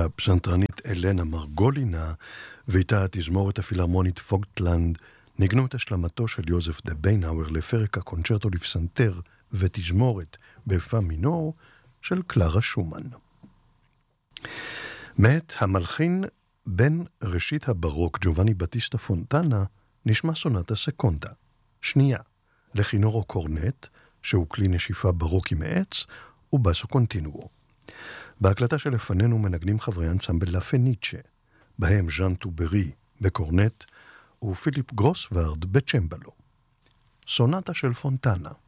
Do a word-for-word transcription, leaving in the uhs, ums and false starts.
הפסנתרנית אלנה מרגולינה ואיתה התזמורת הפילהרמונית פוגטלנד ניגנו את השלמתו של יוזף דה ביינהאואר לפרק הקונצ'רטו לפסנתר ותזמורת בפה מינור של קלרה שומן. מאת המלחין בין ראשית הברוק ג'ובאני בטיסטה פונטנה נשמע סונטה סקונדה, שנייה, לכינור או קורנט, שהוא כלי נשיפה ברוקי מעץ, ובאסו קונטינואו. בהקלטה שלפנינו מנגנים חברי אנסמבל לה פניצ'ה, בהם ז'אן טוברי בקורנט ופיליפ גרוסווארד בצ'מבלו. סונטה של פונטנה.